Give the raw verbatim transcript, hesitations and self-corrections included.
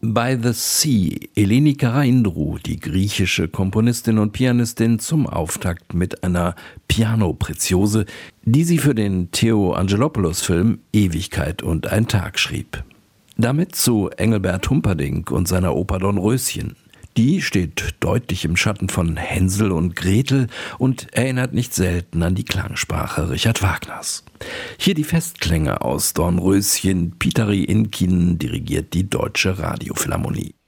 By the Sea, Eleni Karaindrou, die griechische Komponistin und Pianistin, zum Auftakt mit einer Piano-Preziose, die sie für den Theo Angelopoulos-Film Ewigkeit und ein Tag schrieb. Damit zu Engelbert Humperdinck und seiner Oper Dornröschen. Die steht deutlich im Schatten von Hänsel und Gretel und erinnert nicht selten an die Klangsprache Richard Wagners. Hier die Festklänge aus Dornröschen. Pietari Inkinen dirigiert die Deutsche Radiophilharmonie.